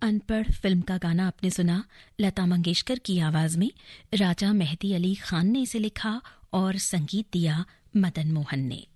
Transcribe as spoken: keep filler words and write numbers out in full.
अनपढ़ फिल्म का गाना आपने सुना लता मंगेशकर की आवाज में। राजा मेहदी अली खान ने इसे लिखा और संगीत दिया मदन मोहन ने।